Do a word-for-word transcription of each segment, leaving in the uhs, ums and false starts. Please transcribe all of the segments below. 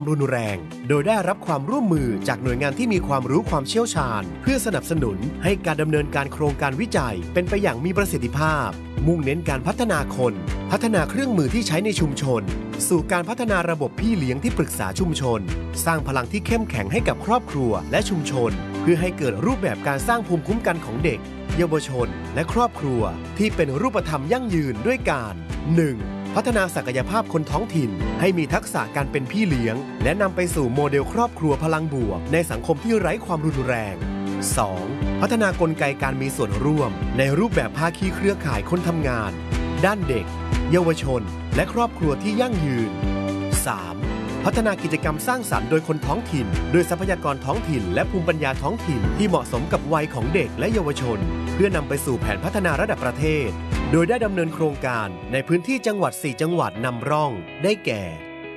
รุนแรงโดยได้รับความร่วมมือจากหน่วยงานที่มีความรู้ความเชี่ยวชาญเพื่อสนับสนุนให้การดำเนินการโครงการวิจัยเป็นไปอย่างมีประสิทธิภาพมุ่งเน้นการพัฒนาคนพัฒนาเครื่องมือที่ใช้ในชุมชนสู่การพัฒนาระบบพี่เลี้ยงที่ปรึกษาชุมชนสร้างพลังที่เข้มแข็งให้กับครอบครัวและชุมชนเพื่อให้เกิดรูปแบบการสร้างภูมิคุ้มกันของเด็กเยาวชนและครอบครัวที่เป็นรูปธรรมยั่งยืนด้วยการ หนึ่ง. พัฒนาศักยภาพคนท้องถิ่นให้มีทักษะการเป็นพี่เลี้ยงและนำไปสู่โมเดลครอบครัวพลังบวกในสังคมที่ไร้ความรุนแรง สอง. พัฒนากลไกการมีส่วนร่วมในรูปแบบภาคีเครือข่ายคนทำงานด้านเด็กเยาวชนและครอบครัวที่ยั่งยืน สาม. พัฒนากิจกรรมสร้างสรรค์โดยคนท้องถิ่นโดยทรัพยากรท้องถิ่นและภูมิปัญญาท้องถิ่นที่เหมาะสมกับวัยของเด็กและเยาวชนเพื่อนำไปสู่แผนพัฒนาระดับประเทศโดยได้ดำเนินโครงการในพื้นที่จังหวัดสี่จังหวัดนำร่องได้แก่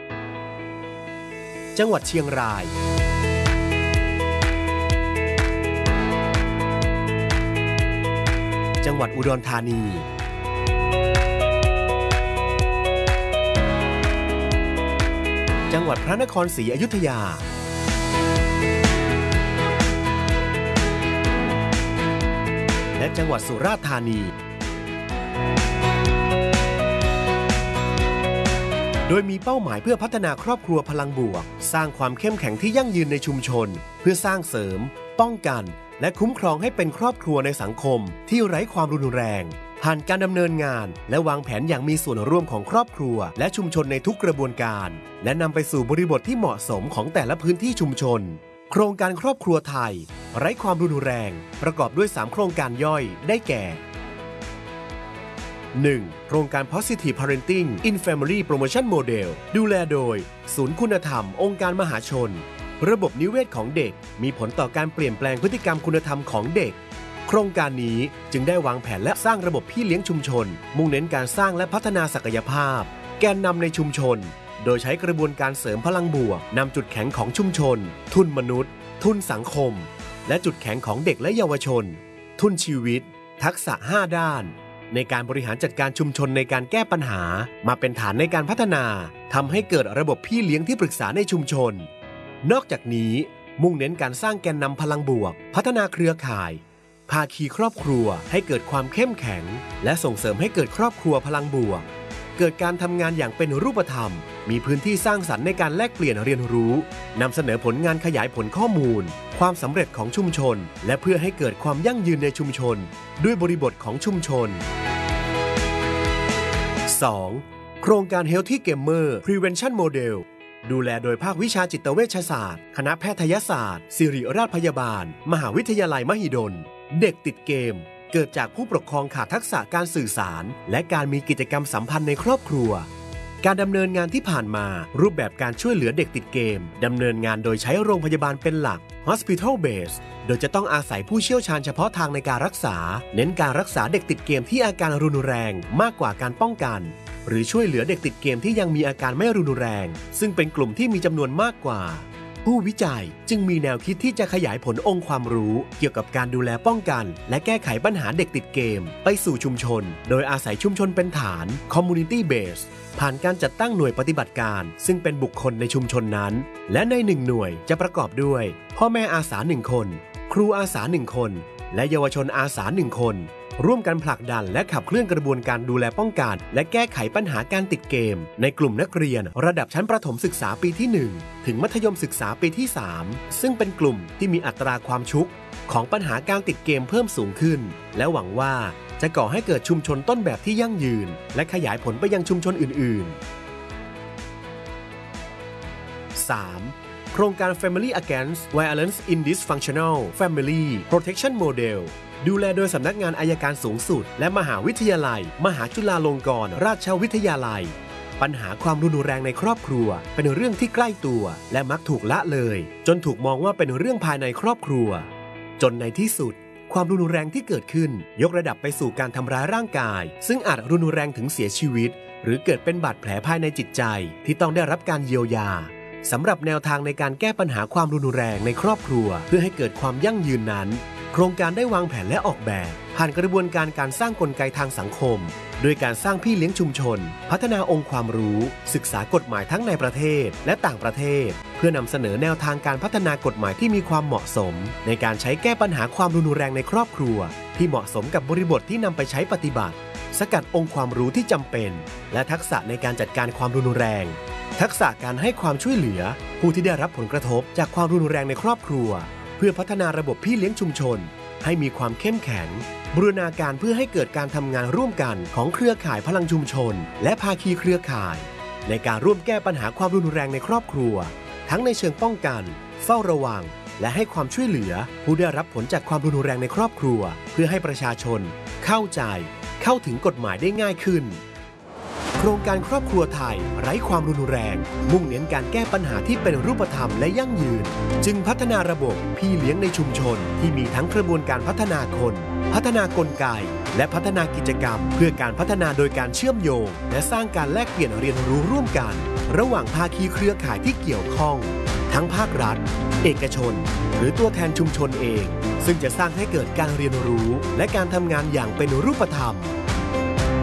จังหวัดเชียงรายจังหวัดอุดรธานีจังหวัดพระนครศรีอยุธยาและจังหวัดสุราษฎร์ธานีโดยมีเป้าหมายเพื่อพัฒนาครอบครัวพลังบวกสร้างความเข้มแข็งที่ยั่งยืนในชุมชนเพื่อสร้างเสริมป้องกันและคุ้มครองให้เป็นครอบครัวในสังคมที่ไร้ความรุนแรงผ่านการดำเนินงานและวางแผนอย่างมีส่วนร่วมของครอบครัวและชุมชนในทุกกระบวนการและนำไปสู่บริบทที่เหมาะสมของแต่ละพื้นที่ชุมชนโครงการครอบครัวไทยไร้ความรุนแรงประกอบด้วยสามโครงการย่อยได้แก่ หนึ่ง. โครงการ Positive Parenting in Family Promotion Model ดูแลโดยศูนย์คุณธรรมองค์การมหาชนระบบนิเวศของเด็กมีผลต่อการเปลี่ยนแปลงพฤติกรรมคุณธรรมของเด็กโครงการนี้จึงได้วางแผนและสร้างระบบพี่เลี้ยงชุมชนมุ่งเน้นการสร้างและพัฒนาศักยภาพแกนนำในชุมชนโดยใช้กระบวนการเสริมพลังบวกนำจุดแข็งของชุมชนทุนมนุษย์ทุนสังคมและจุดแข็งของเด็กและเยาวชนทุนชีวิตทักษะห้าด้านในการบริหารจัดการชุมชนในการแก้ปัญหามาเป็นฐานในการพัฒนาทำให้เกิดระบบพี่เลี้ยงที่ปรึกษาในชุมชนนอกจากนี้มุ่งเน้นการสร้างแกนนำพลังบวกพัฒนาเครือข่ายภาคีครอบครัวให้เกิดความเข้มแข็งและส่งเสริมให้เกิดครอบครัวพลังบวกเกิดการทำงานอย่างเป็นรูปธรรมมีพื้นที่สร้างสรรค์ในการแลกเปลี่ยนเรียนรู้นำเสนอผลงานขยายผลข้อมูลความสำเร็จของชุมชนและเพื่อให้เกิดความยั่งยืนในชุมชนด้วยบริบทของชุมชน สอง. โครงการ Healthy Gamer Prevention Model ดูแลโดยภาควิชาจิตเวชศาสตร์คณะแพทยศาสตร์ศิริราชพยาบาลมหาวิทยาลัยมหิดลเด็กติดเกมเกิดจากผู้ปกครองขาดทักษะการสื่อสารและการมีกิจกรรมสัมพันธ์ในครอบครัวการดำเนินงานที่ผ่านมารูปแบบการช่วยเหลือเด็กติดเกมดำเนินงานโดยใช้โรงพยาบาลเป็นหลัก Hospital Base โดยจะต้องอาศัยผู้เชี่ยวชาญเฉพาะทางในการรักษาเน้นการรักษาเด็กติดเกมที่อาการรุนแรงมากกว่าการป้องกันหรือช่วยเหลือเด็กติดเกมที่ยังมีอาการไม่รุนแรงซึ่งเป็นกลุ่มที่มีจำนวนมากกว่าผู้วิจัยจึงมีแนวคิดที่จะขยายผลองค์ความรู้เกี่ยวกับการดูแลป้องกันและแก้ไขปัญหาเด็กติดเกมไปสู่ชุมชนโดยอาศัยชุมชนเป็นฐาน Community Base ผ่านการจัดตั้งหน่วยปฏิบัติการซึ่งเป็นบุคคลในชุมชนนั้นและในหนึ่งหน่วยจะประกอบด้วยพ่อแม่อาสาหนึ่งคนครูอาสาหนึ่งคนและเยาวชนอาสาหนึ่งคนร่วมกันผลักดันและขับเคลื่อนกระบวนการดูแลป้องกันและแก้ไขปัญหาการติดเกมในกลุ่มนักเรียนระดับชั้นประถมศึกษาปีที่หนึ่งถึงมัธยมศึกษาปีที่สามซึ่งเป็นกลุ่มที่มีอัตราความชุกของปัญหาการติดเกมเพิ่มสูงขึ้นและหวังว่าจะก่อให้เกิดชุมชนต้นแบบที่ยั่งยืนและขยายผลไปยังชุมชนอื่นๆ สาม. โครงการ Family Against Violence in Dysfunctional Family Protection Modelดูแลโดยสำนักงานอัยการสูงสุดและมหาวิทยาลัยมหาจุฬาลงกรณราชวิทยาลัยปัญหาความรุนแรงในครอบครัวเป็นเรื่องที่ใกล้ตัวและมักถูกละเลยจนถูกมองว่าเป็นเรื่องภายในครอบครัวจนในที่สุดความรุนแรงที่เกิดขึ้นยกระดับไปสู่การทำร้ายร่างกายซึ่งอาจรุนแรงถึงเสียชีวิตหรือเกิดเป็นบาดแผลภายในจิตใจที่ต้องได้รับการเยียวยาสำหรับแนวทางในการแก้ปัญหาความรุนแรงในครอบครัวเพื่อให้เกิดความยั่งยืนนั้นโครงการได้วางแผนและออกแบบผ่านกระบวนการการสร้างกลไกทางสังคมโดยการสร้างพี่เลี้ยงชุมชนพัฒนาองค์ความรู้ศึกษากฎหมายทั้งในประเทศและต่างประเทศเพื่อนำเสนอแนวทางการพัฒนากฎหมายที่มีความเหมาะสมในการใช้แก้ปัญหาความรุนแรงในครอบครัวที่เหมาะสมกับบริบทที่นำไปใช้ปฏิบัติสกัดองค์ความรู้ที่จำเป็นและทักษะในการจัดการความรุนแรงทักษะการให้ความช่วยเหลือผู้ที่ได้รับผลกระทบจากความรุนแรงในครอบครัวเพื่อพัฒนาระบบพี่เลี้ยงชุมชนให้มีความเข้มแข็งบูรณาการเพื่อให้เกิดการทำงานร่วมกันของเครือข่ายพลังชุมชนและภาคีเครือข่ายในการร่วมแก้ปัญหาความรุนแรงในครอบครัวทั้งในเชิงป้องกันเฝ้าระวังและให้ความช่วยเหลือผู้ได้รับผลจากความรุนแรงในครอบครัวเพื่อให้ประชาชนเข้าใจเข้าถึงกฎหมายได้ง่ายขึ้นโครงการครอบครัวไทยไร้ความรุนแรงมุ่งเน้นการแก้ปัญหาที่เป็นรูปธรรมและยั่งยืนจึงพัฒนาระบบพี่เลี้ยงในชุมชนที่มีทั้งกระบวนการพัฒนาคนพัฒนากลไกและพัฒนากิจกรรมเพื่อการพัฒนาโดยการเชื่อมโยงและสร้างการแลกเปลี่ยนเรียนรู้ร่วมกันระหว่างภาคีเครือข่ายที่เกี่ยวข้องทั้งภาครัฐเอกชนหรือตัวแทนชุมชนเองซึ่งจะสร้างให้เกิดการเรียนรู้และการทำงานอย่างเป็นรูปธรรม